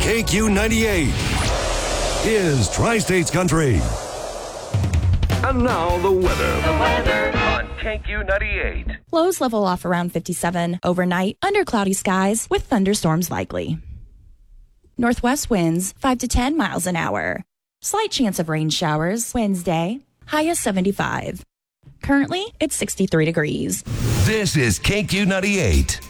KQ98 is Tri-States Country. And now the weather. On KQ98. Lows level off around 57 overnight under cloudy skies with thunderstorms likely. Northwest winds 5 to 10 miles an hour. Slight chance of rain showers Wednesday. High of 75. Currently, it's 63 degrees. This is KQ98.